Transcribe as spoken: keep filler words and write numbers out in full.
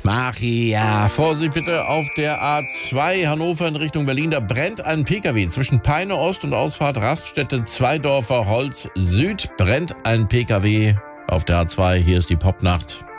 Maria, Vorsicht bitte auf der A zwei Hannover in Richtung Berlin. Da brennt ein Pkw zwischen Peine Ost und Ausfahrt Raststätte Zweidorfer Holz Süd. Brennt ein Pkw auf der A zwei. Hier ist die Popnacht.